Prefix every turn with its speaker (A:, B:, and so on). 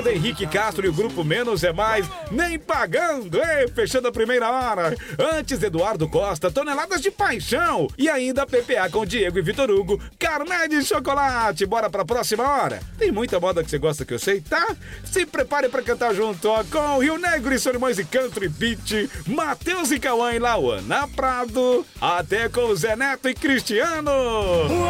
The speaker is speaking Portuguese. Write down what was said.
A: Fernando Henrique Castro e o grupo Menos é Mais, nem pagando, ei, fechando a primeira hora. Antes, Eduardo Costa, Toneladas de Paixão. E ainda PPA com Diego e Vitor Hugo, Carmé de Chocolate. Bora pra próxima hora. Tem muita moda que você gosta que eu sei, tá? Se prepare pra cantar junto, ó, com Rio Negro e Solimões e Country Beat, Matheus e Cauã e Lauana Prado, até com Zé Neto e Cristiano.